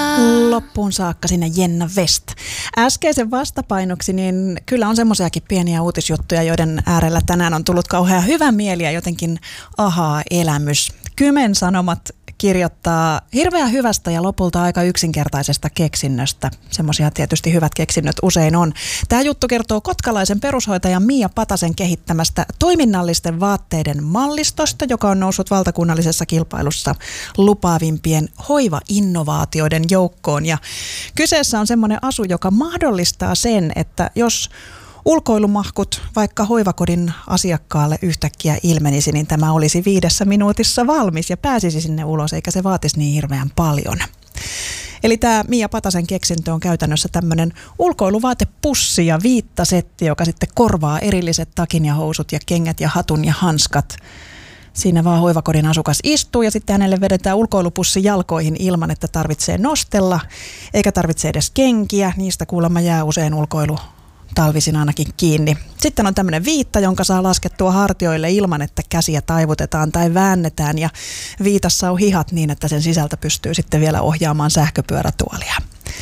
Loppuun saakka sinne Jenna West. Äskeisen vastapainoksi, niin kyllä on semmoisiakin pieniä uutisjuttuja, joiden äärellä tänään on tullut kauhean hyvä mieli ja jotenkin ahaa-elämys. Kymen Sanomat kirjoittaa hirveän hyvästä ja lopulta aika yksinkertaisesta keksinnöstä. Semmoisia tietysti hyvät keksinnöt usein on. Tämä juttu kertoo kotkalaisen perushoitajan Mia Patasen kehittämästä toiminnallisten vaatteiden mallistosta, joka on noussut valtakunnallisessa kilpailussa lupaavimpien hoivainnovaatioiden joukkoon. Ja kyseessä on semmoinen asu, joka mahdollistaa sen, että jos ulkoilumahkut vaikka hoivakodin asiakkaalle yhtäkkiä ilmenisi, niin tämä olisi 5 minuutissa valmis ja pääsisi sinne ulos, eikä se vaatisi niin hirveän paljon. Eli tämä Mia Patasen keksintö on käytännössä tämmöinen ulkoiluvaatepussi ja viittasetti, joka sitten korvaa erilliset takin ja housut ja kengät ja hatun ja hanskat. Siinä vaan hoivakodin asukas istuu ja sitten hänelle vedetään ulkoilupussi jalkoihin ilman, että tarvitsee nostella, eikä tarvitse edes kenkiä. Niistä kuulemma jää usein ulkoilu talvisin ainakin kiinni. Sitten on tämmöinen viitta, jonka saa laskettua hartioille ilman, että käsiä taivutetaan tai väännetään. Ja viitassa on hihat niin, että sen sisältä pystyy sitten vielä ohjaamaan sähköpyörätuolia.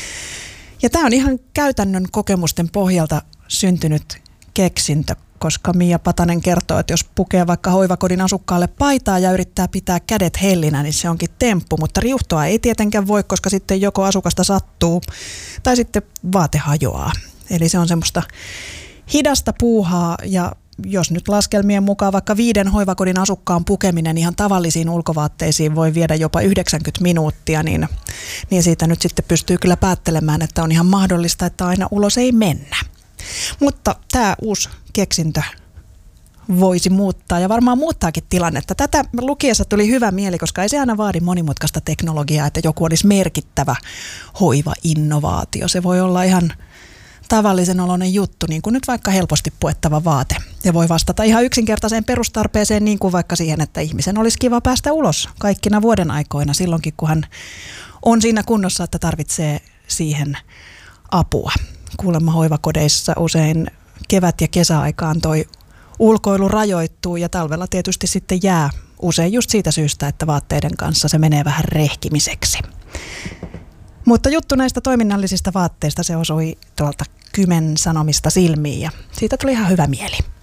Ja tämä on ihan käytännön kokemusten pohjalta syntynyt keksintö, koska Mia Patanen kertoo, että jos pukee vaikka hoivakodin asukkaalle paitaa ja yrittää pitää kädet hellinä, niin se onkin temppu, mutta riuhtoa ei tietenkään voi, koska sitten joko asukasta sattuu tai sitten vaate hajoaa. Eli se on semmoista hidasta puuhaa ja jos nyt laskelmien mukaan vaikka 5 hoivakodin asukkaan pukeminen ihan tavallisiin ulkovaatteisiin voi viedä jopa 90 minuuttia, niin siitä nyt sitten pystyy kyllä päättelemään, että on ihan mahdollista, että aina ulos ei mennä. Mutta tämä uusi keksintö voisi muuttaa ja varmaan muuttaakin tilannetta. Tätä lukiessa tuli hyvä mieli, koska ei se aina vaadi monimutkaista teknologiaa, että joku olisi merkittävä hoivainnovaatio. Se voi olla ihan tavallisen oloinen juttu, niin kuin nyt vaikka helposti puettava vaate. Ja voi vastata ihan yksinkertaiseen perustarpeeseen, niin kuin vaikka siihen, että ihmisen olisi kiva päästä ulos kaikkina vuoden aikoina, silloinkin kun hän on siinä kunnossa, että tarvitsee siihen apua. Kuulemma hoivakodeissa usein kevät- ja kesäaikaan toi ulkoilu rajoittuu ja talvella tietysti sitten jää usein just siitä syystä, että vaatteiden kanssa se menee vähän rehkimiseksi. Mutta juttu näistä toiminnallisista vaatteista, se osui tuolta Kymen Sanomista silmiin ja siitä tuli ihan hyvä mieli.